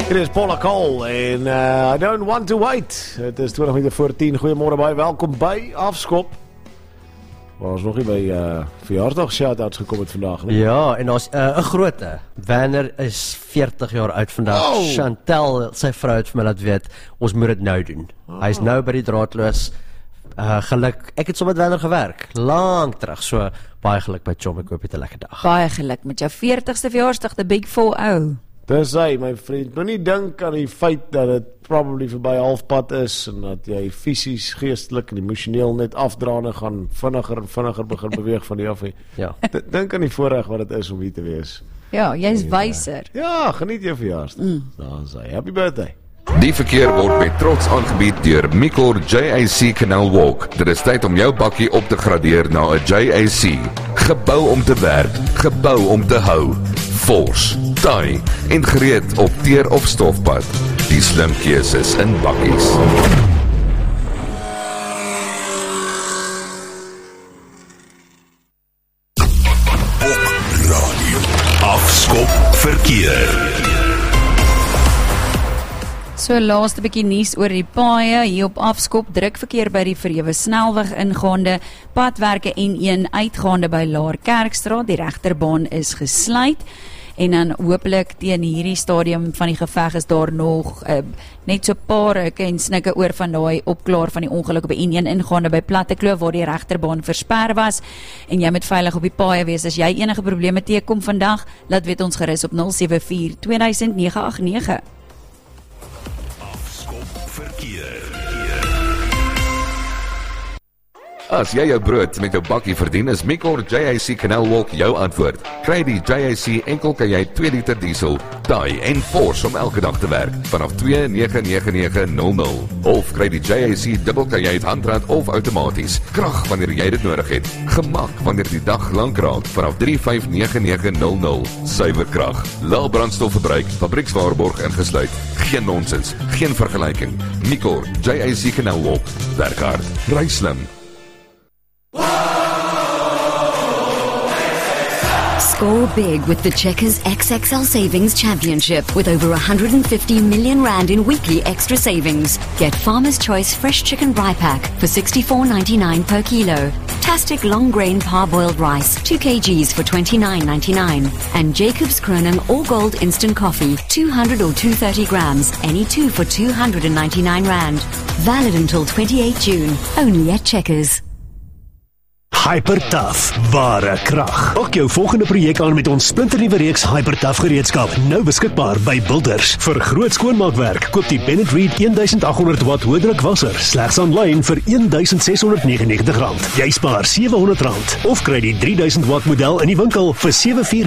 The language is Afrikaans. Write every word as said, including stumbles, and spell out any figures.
Dit is Paula Cole en uh, I don't want to wait. Het is twintig minuten voor tien. Goeiemôre baie, welkom by Afskop. Maar ons nog nie by uh, verjaardag shout-outs gekom het vandag nie. Ja, en ons 'n uh, groote. Werner is veertig jaar oud vandag. Oh. Chantel, sy vrou het vir my laat weet, ons moet dit nou doen. Oh. Hy is nou by die draadloos. Uh, geluk, ek het sommer met Werner gewerk, lang terug, so baie geluk by Chom, ek hoop jy het 'n lekker dag. Baie geluk met jou veertigste verjaarsdag, the big four oh. Dis hy, my vriend. Moenie dink aan die feit dat dit probably verby halfpad is en dat jy fisies, geestelik en emosioneel net afdraande gaan vinniger en vinniger begin beweeg van die af. Ja. Dink aan die voorreg wat dit is om hier te wees. Ja, jy's wyser. Ja, geniet jou verjaarsdag. Mm. Daar is hy. Happy birthday. Die verkeer word met trots aangebied deur Micor J A C Canal Walk. Dit is tyd om jou bakkie op te gradeer na 'n J A C. Gebou om te werk, gebou om te hou. Fors, taai en gereed op teer of stofpad. Die slim keuses in bakkies. Op radio. Afskop verkeer. So laaste bietjie nuus oor die paaie hier op Afskop, druk verkeer by die Verhewe Snelweg ingaande, padwerke N een uitgaande by Laar Kerkstraat, die regterbaan is gesluit. En dan hopelik teen hierdie stadium van die geveg is daar nog uh, net so paar rukke en snikke oor van daai opklaar van die ongeluk op die N een ingaande by Plattekloof waar die regterbaan versper was. En jy moet veilig op die paaie wees. As jy enige probleme teekom vandag, laat weet ons gerus op nul sewe vier twee duisend nege agt nege. As jy jou brood met jou bakkie verdien, is Micor J A C Canal Walk jou antwoord. Kry die J A C enkel kajuit twee liter diesel, taai en fors om elke dag te werk, vanaf twee nege nege nege nul nul. Of kry die J A C dubbel kajuit handrat of outomaties. Krag wanneer jy dit nodig het. Gemak wanneer die dag lank raak, vanaf drie vyf nege nege nul nul. Suiwer krag, lae brandstofverbruik, fabriekswaarborg ingesluit. Geen nonsens, geen vergelyking. Micor J A C Canal Walk. Werk hard, ry slim. Score big with the Checkers X X L Savings Championship with over one hundred fifty million rand in weekly extra savings. Get Farmer's Choice Fresh Chicken Brie Pack for sixty-four ninety-nine per kilo. Tastic Long Grain Parboiled Rice, two kilograms for twenty-nine ninety-nine. And Jacob's Kroning All Gold Instant Coffee, two hundred or two hundred thirty grams, any two for two hundred ninety-nine rand. Valid until twenty-eighth June, only at Checkers. Hypertough, ware krag. Ook jou volgende projek aan met ons splinternuwe reeks Hypertough gereedskap, nou beskikbaar by Builders. Vir groot skoonmaakwerk, koop die Bennett Reed eighteen hundred watt hoëdruk wasser slegs aanlyn vir sixteen ninety-nine rand. Jy spaar sewe honderd rand of kry die three thousand watt model in die winkel vir seven thousand four